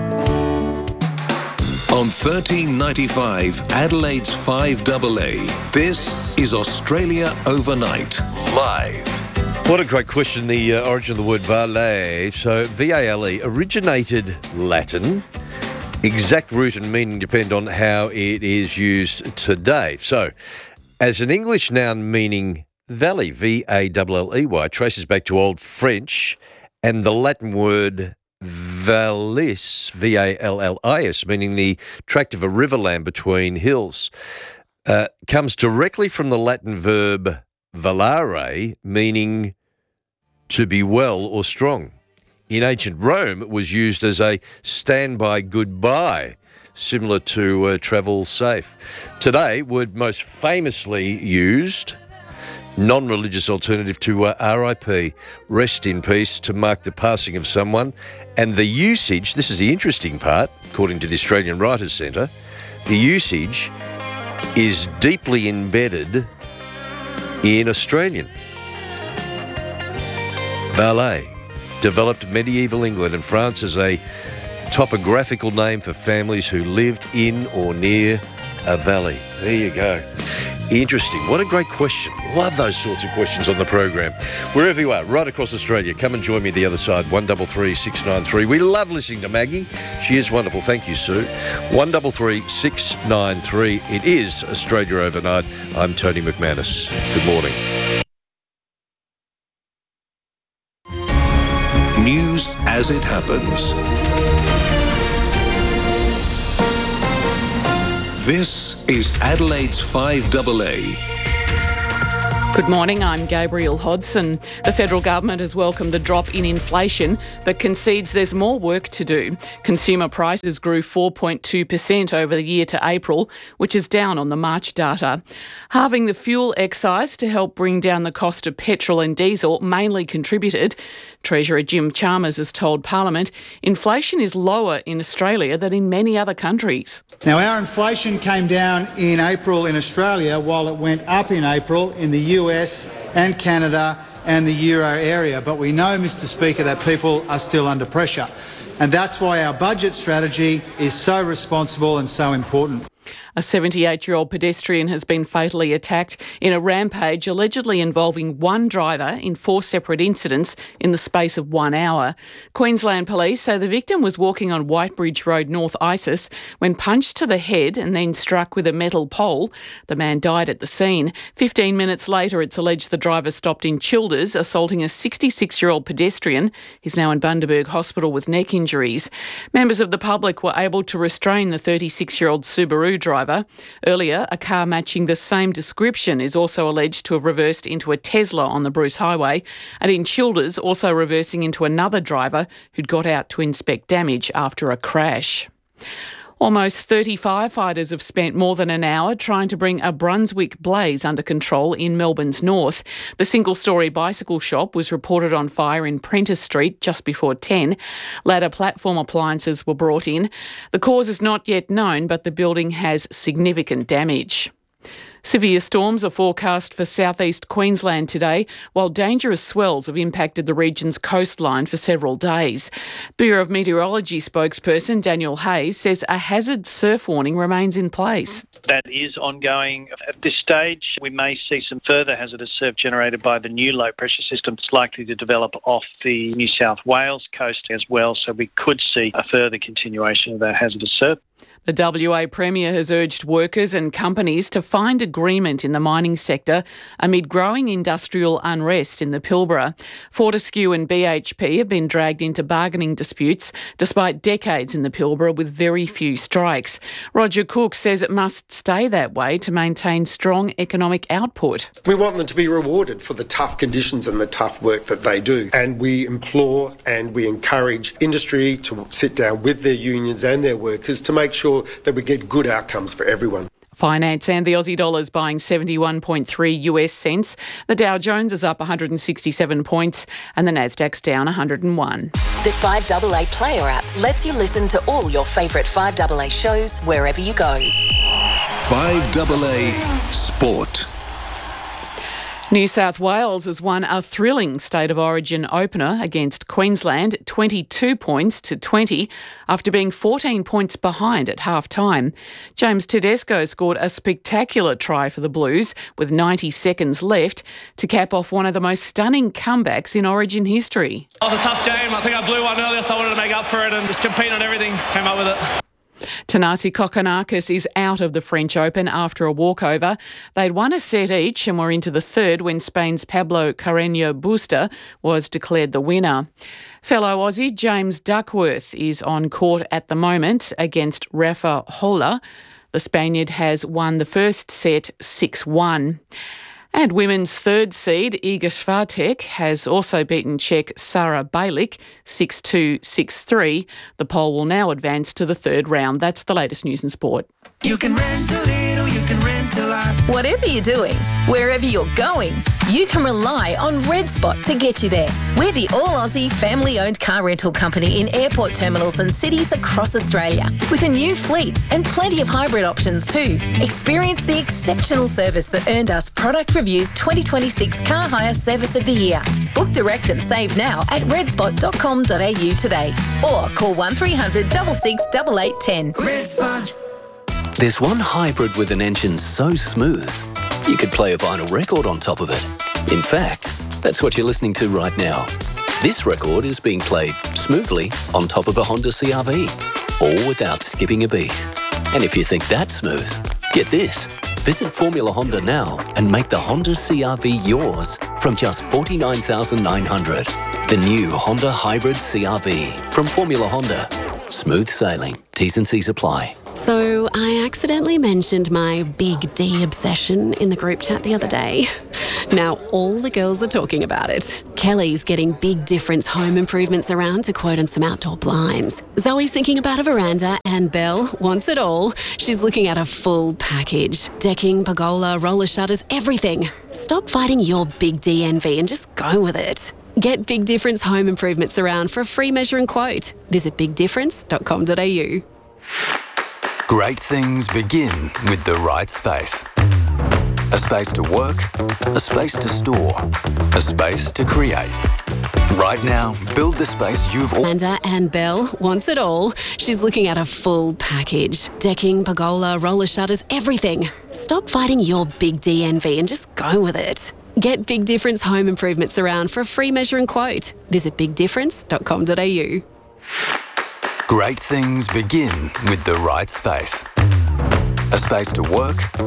On thirteen ninety-five, Adelaide's five A A, this is Australia Overnight, live. What a great question, the uh, origin of the word valet. So V A L E originated Latin. Exact root and meaning depend on how it is used today. So as an English noun meaning valley, V A L L E Y, traces back to Old French and the Latin word vallis, V A L L I S, meaning the tract of a riverland between hills, uh, comes directly from the Latin verb valere, meaning to be well or strong. In ancient Rome, it was used as a standby goodbye, similar to uh, travel safe. Today, word most famously used, non-religious alternative to uh, R I P, rest in peace, to mark the passing of someone. And the usage, this is the interesting part, according to the Australian Writers' Centre, the usage is deeply embedded in Australian. Valet, developed medieval England and France as a topographical name for families who lived in or near a valley. There you go. Interesting. What a great question. Love those sorts of questions on the program. Wherever you are, right across Australia, come and join me the other side, one three three, six nine three. We love listening to Maggie. She is wonderful. Thank you, Sue. one three three, six nine three. It is Australia Overnight. I'm Tony McManus. Good morning. News as it happens. This is Adelaide's five double A. Good morning, I'm Gabriel Hodson. The federal government has welcomed the drop in inflation but concedes there's more work to do. Consumer prices grew four point two percent over the year to April, which is down on the March data. Halving the fuel excise to help bring down the cost of petrol and diesel mainly contributed. Treasurer Jim Chalmers has told Parliament inflation is lower in Australia than in many other countries. Now, our inflation came down in April in Australia while it went up in April in the U S and Canada and the euro area. But we know, Mr Speaker, that people are still under pressure. And that's why our budget strategy is so responsible and so important. A seventy-eight-year-old pedestrian has been fatally attacked in a rampage allegedly involving one driver in four separate incidents in the space of one hour. Queensland police say the victim was walking on Whitebridge Road, North Isis, when punched to the head and then struck with a metal pole. The man died at the scene. Fifteen minutes later, it's alleged the driver stopped in Childers, assaulting a sixty-six-year-old pedestrian. He's now in Bundaberg Hospital with neck injuries. Members of the public were able to restrain the thirty-six-year-old Subaru driver. Earlier, a car matching the same description is also alleged to have reversed into a Tesla on the Bruce Highway, and in Childers also reversing into another driver who'd got out to inspect damage after a crash. Almost thirty firefighters have spent more than an hour trying to bring a Brunswick blaze under control in Melbourne's north. The single-storey bicycle shop was reported on fire in Prentice Street just before ten. Ladder platform appliances were brought in. The cause is not yet known, but the building has significant damage. Severe storms are forecast for southeast Queensland today, while dangerous swells have impacted the region's coastline for several days. Bureau of Meteorology spokesperson Daniel Hayes says a hazard surf warning remains in place. That is ongoing. At this stage, we may see some further hazardous surf generated by the new low pressure system that's likely to develop off the New South Wales coast as well, so we could see a further continuation of that hazardous surf. The W A Premier has urged workers and companies to find agreement in the mining sector amid growing industrial unrest in the Pilbara. Fortescue and B H P have been dragged into bargaining disputes despite decades in the Pilbara with very few strikes. Roger Cook says it must stay that way to maintain strong economic output. We want them to be rewarded for the tough conditions and the tough work that they do. And we implore and we encourage industry to sit down with their unions and their workers to make sure that we get good outcomes for everyone. Finance and the Aussie dollar is buying seventy-one point three U S cents. The Dow Jones is up one hundred sixty-seven points and the Nasdaq's down one hundred one. The five double A Player app lets you listen to all your favourite five double A shows wherever you go. five double A Sport. New South Wales has won a thrilling State of Origin opener against Queensland, twenty-two points to twenty, after being fourteen points behind at half-time. James Tedesco scored a spectacular try for the Blues with ninety seconds left to cap off one of the most stunning comebacks in Origin history. It was a tough game. I think I blew one earlier, so I wanted to make up for it and just compete on everything. Came up with it. Thanasi Kokkinakis is out of the French Open after a walkover. They'd won a set each and were into the third when Spain's Pablo Carreño Busta was declared the winner. Fellow Aussie James Duckworth is on court at the moment against Rafa Hola. The Spaniard has won the first set six one. And women's third seed, Iga Swiatek, has also beaten Czech Sara Balic six two, six three. The poll will now advance to the third round. That's the latest news and sport. You can rent a little, you can rent a lot. Whatever you're doing, wherever you're going, you can rely on Red Spot to get you there. We're the all-Aussie family-owned car rental company in airport terminals and cities across Australia, with a new fleet and plenty of hybrid options too. Experience the exceptional service that earned us Product Review's twenty twenty-six Car Hire Service of the Year. Book direct and save now at red spot dot com dot a u today, or call one three hundred, six six eight eight one zero. Red Spot. There's one hybrid with an engine so smooth, you could play a vinyl record on top of it. In fact, that's what you're listening to right now. This record is being played smoothly on top of a Honda C R V, all without skipping a beat. And if you think that's smooth, get this. Visit Formula Honda now and make the Honda C R V yours from just forty-nine thousand nine hundred dollars. The new Honda Hybrid C R V from Formula Honda. Smooth sailing. T's and C's apply. So I accidentally mentioned my big D obsession in the group chat the other day. Now all the girls are talking about it. Kelly's getting big difference home improvements around to quote on some outdoor blinds. Zoe's thinking about a veranda, and Belle wants it all. She's looking at a full package. Decking, pergola, roller shutters, everything. Stop fighting your big D envy and just go with it. Get Big Difference home improvements around for a free measure and quote. Visit big difference dot com dot a u. Great things begin with the right space. A space to work, a space to store, a space to create. Right now, build the space you've all... Amanda and Belle wants it all. She's looking at a full package. Decking, pergola, roller shutters, everything. Stop fighting your big D envy and just go with it. Get Big Difference home improvements around for a free measure and quote. Visit big difference dot com dot a u. Great things begin with the right space. A space to work,